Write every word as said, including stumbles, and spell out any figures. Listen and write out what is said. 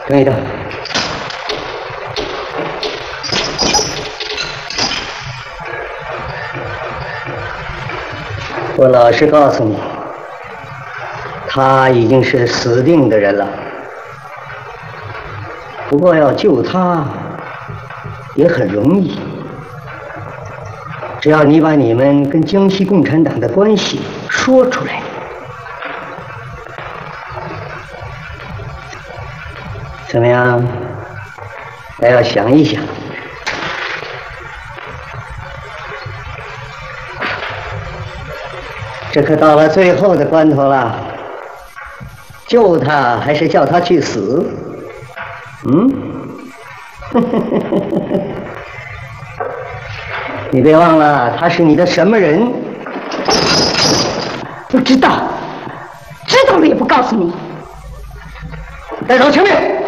等一等。我老实告诉你，他已经是死定的人了。不过要救他也很容易，只要你把你们跟江西共产党的关系说出来。怎么样？还要想一想。这可到了最后的关头了，救他还是叫他去死？嗯？你别忘了，他是你的什么人？ 不知道，知道了也不告诉你。 带走前面。